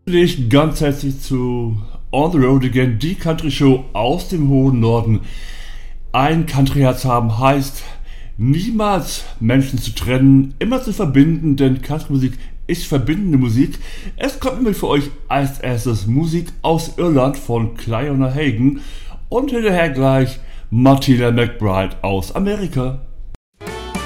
Dich ganz herzlich zu On the Road Again, die Country Show aus dem hohen Norden. Ein Country-Herz haben heißt, niemals Menschen zu trennen, immer zu verbinden, denn Country-Musik ist verbindende Musik. Es kommt nämlich für euch als erstes Musik aus Irland von Cliona Hagan und hinterher gleich Martina McBride aus Amerika.